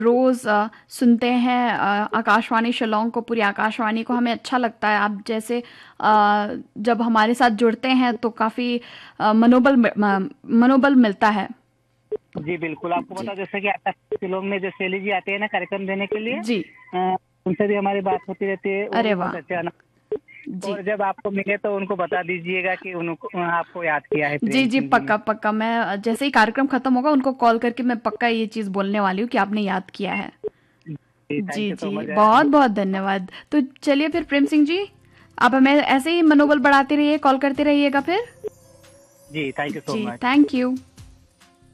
रोज सुनते हैं आकाशवाणी शिलोंग को, पूरी आकाशवाणी को, हमें अच्छा लगता है। आप जैसे जब हमारे साथ जुड़ते हैं तो काफी मनोबल मिलता है। जी बिल्कुल, आपको जी बता जैसे कि आकाशवाणी शिलोंग में जो शैली जी आते हैं ना कार्यक्रम देने के लिए, जी। उनसे भी हमारी बात होती रहती है, वो अरे भी बहुत वाह। अच्छे जी और जब आपको मिले तो उनको बता दीजिएगा कि उनको आपको याद किया है जी। प्रेम जी सिंह जी ने। पक्का पक्का, मैं जैसे ही कार्यक्रम खत्म होगा उनको कॉल करके मैं पक्का ये चीज बोलने वाली हूँ कि आपने याद किया है। जी thank ji you so ji, much. बहुत बहुत धन्यवाद। तो चलिए फिर प्रेम सिंह जी, आप हमें ऐसे ही मनोबल बढ़ाते रहिए, कॉल करते रहिएगा फिर। जी thank you so ji much. Thank you.